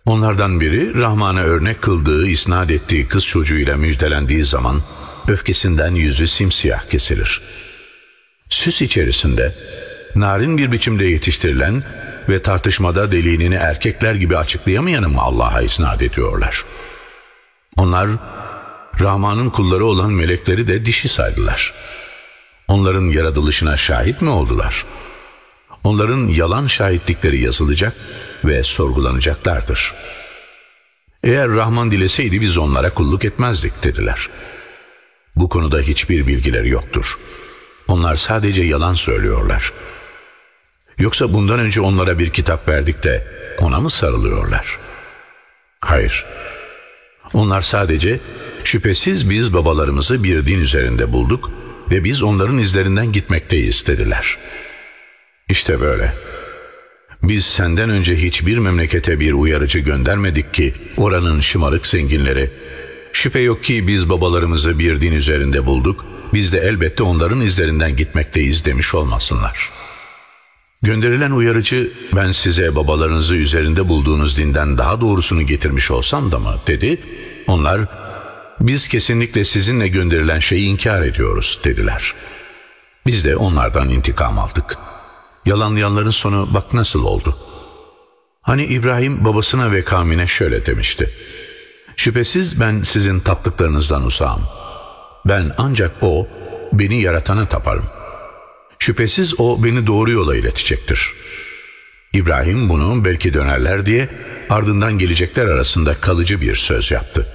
Onlardan biri Rahman'a örnek kıldığı, isnat ettiği kız çocuğuyla müjdelendiği zaman öfkesinden yüzü simsiyah kesilir. Süs içerisinde narin bir biçimde yetiştirilen ve tartışmada deliğini erkekler gibi açıklayamayanı mı Allah'a isnat ediyorlar? Onlar Rahman'ın kulları olan melekleri de dişi saydılar. Onların yaratılışına şahit mi oldular? Onların yalan şahitlikleri yazılacak ve sorgulanacaklardır. Eğer Rahman dileseydi biz onlara kulluk etmezdik dediler. Bu konuda hiçbir bilgileri yoktur. Onlar sadece yalan söylüyorlar. Yoksa bundan önce onlara bir kitap verdik de ona mı sarılıyorlar? Hayır. Onlar sadece şüphesiz biz babalarımızı bir din üzerinde bulduk ve biz onların izlerinden gitmekteyiz dediler. İşte böyle. Biz senden önce hiçbir memlekete bir uyarıcı göndermedik ki oranın şımarık zenginleri, şüphe yok ki biz babalarımızı bir din üzerinde bulduk, biz de elbette onların izlerinden gitmekteyiz demiş olmasınlar. Gönderilen uyarıcı, ben size babalarınızı üzerinde bulduğunuz dinden daha doğrusunu getirmiş olsam da mı dedi. Onlar, biz kesinlikle sizinle gönderilen şeyi inkar ediyoruz dediler. Biz de onlardan intikam aldık. Yalanlayanların sonu bak nasıl oldu. Hani İbrahim babasına ve kavmine şöyle demişti: şüphesiz ben sizin taptıklarınızdan uzağım. Ben ancak o, beni yaratana taparım. Şüphesiz o beni doğru yola iletecektir. İbrahim bunu belki dönerler diye ardından gelecekler arasında kalıcı bir söz yaptı.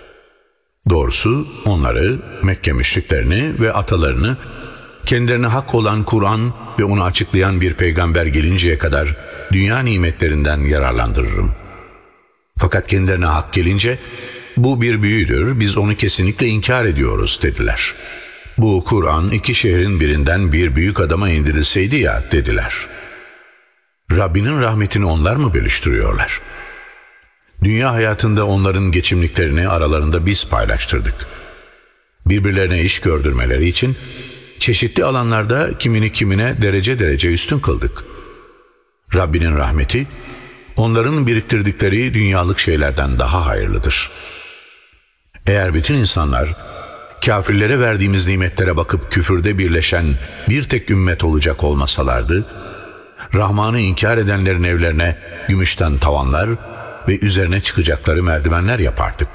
Doğrusu onları, Mekke müşriklerini ve atalarını kendilerine hak olan Kur'an ve onu açıklayan bir peygamber gelinceye kadar dünya nimetlerinden yararlandırırım. Fakat kendilerine hak gelince bu bir büyüdür, biz onu kesinlikle inkar ediyoruz dediler. Bu Kur'an iki şehrin birinden bir büyük adama indirilseydi ya dediler. Rabbinin rahmetini onlar mı bölüştürüyorlar? Dünya hayatında onların geçimliklerini aralarında biz paylaştırdık. Birbirlerine iş gördürmeleri için çeşitli alanlarda kimini kimine derece derece üstün kıldık. Rabbinin rahmeti onların biriktirdikleri dünyalık şeylerden daha hayırlıdır. Eğer bütün insanlar kafirlere verdiğimiz nimetlere bakıp küfürde birleşen bir tek ümmet olacak olmasalardı, Rahman'ı inkar edenlerin evlerine gümüşten tavanlar ve üzerine çıkacakları merdivenler yapardık.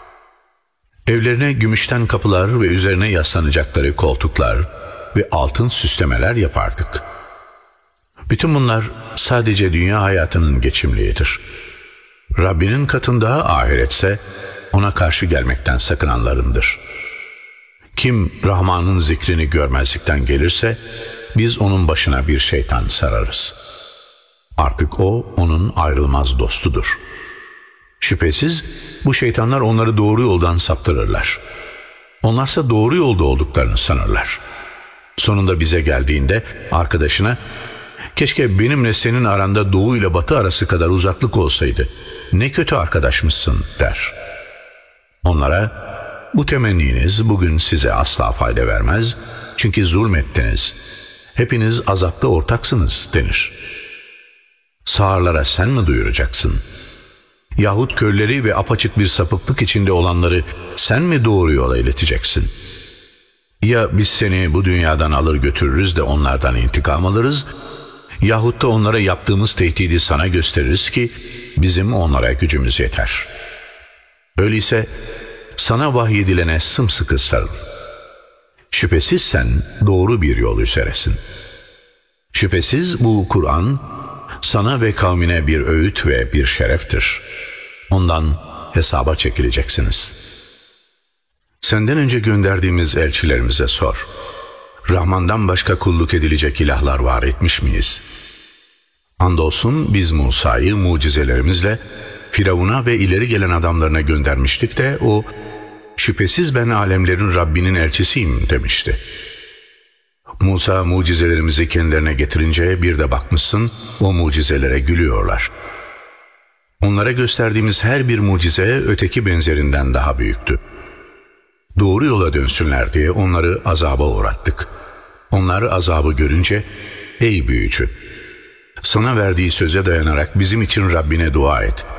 Evlerine gümüşten kapılar ve üzerine yaslanacakları koltuklar ve altın süslemeler yapardık. Bütün bunlar sadece dünya hayatının geçimliğidir. Rabbinin katında ahiretse ona karşı gelmekten sakınanlarındır. Kim Rahman'ın zikrini görmezlikten gelirse biz onun başına bir şeytan sararız. Artık o onun ayrılmaz dostudur. Şüphesiz bu şeytanlar onları doğru yoldan saptırırlar. Onlarsa doğru yolda olduklarını sanırlar. Sonunda bize geldiğinde arkadaşına, keşke benimle senin aranda doğu ile batı arası kadar uzaklık olsaydı, ne kötü arkadaşmışsın der. Onlara, bu temenniniz bugün size asla fayda vermez, çünkü zulmettiniz. Hepiniz azapta ortaksınız denir. Sağırlara sen mi duyuracaksın? Yahut körleri ve apaçık bir sapıklık içinde olanları sen mi doğru yola ileteceksin? Ya biz seni bu dünyadan alır götürürüz de onlardan intikam alırız, yahut da onlara yaptığımız tehdidi sana gösteririz ki bizim onlara gücümüz yeter. Öyleyse sana vahyedilene sımsıkı sarıl. Şüphesiz sen doğru bir yol üzeresin. Şüphesiz bu Kur'an sana ve kavmine bir öğüt ve bir şereftir. Ondan hesaba çekileceksiniz. Senden önce gönderdiğimiz elçilerimize sor. Rahman'dan başka kulluk edilecek ilahlar var etmiş miyiz? Andolsun biz Musa'yı mucizelerimizle Firavun'a ve ileri gelen adamlarına göndermiştik de o, şüphesiz ben alemlerin Rabbinin elçisiyim demişti. Musa mucizelerimizi kendilerine getirince bir de bakmışsın o mucizelere gülüyorlar. Onlara gösterdiğimiz her bir mucize öteki benzerinden daha büyüktü. Doğru yola dönsünler diye onları azaba uğrattık. Onlar azabı görünce, ey büyücü, sana verdiği söze dayanarak bizim için Rabbine dua et.